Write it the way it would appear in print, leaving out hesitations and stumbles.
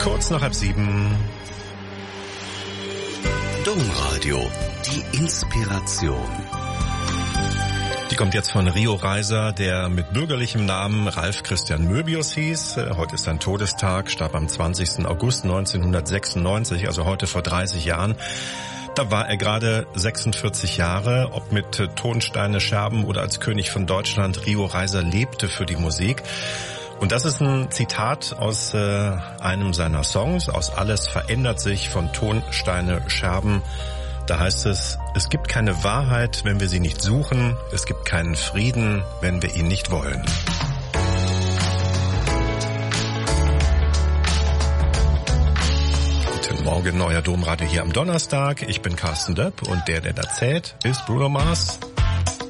Kurz nach 6:30. Domradio, die Inspiration. Die kommt jetzt von Rio Reiser, der mit bürgerlichem Namen Ralf Christian Möbius hieß. Heute ist sein Todestag, starb am 20. August 1996, also heute vor 30 Jahren. Da war er gerade 46 Jahre. Ob mit Tonsteine, Scherben oder als König von Deutschland, Rio Reiser lebte für die Musik. Und das ist ein Zitat aus einem seiner Songs, aus Alles verändert sich von Tonsteine, Scherben. Da heißt es, es gibt keine Wahrheit, wenn wir sie nicht suchen. Es gibt keinen Frieden, wenn wir ihn nicht wollen. Guten Morgen, neuer Domradio hier am Donnerstag. Ich bin Carsten Döpp und der erzählt, ist Bruno Mars.